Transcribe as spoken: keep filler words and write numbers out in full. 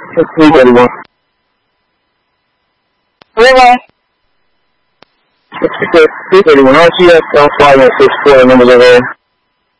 It's three thirty-one. Really? It's three thirty-one. R T S, L five one six four, numbers over there.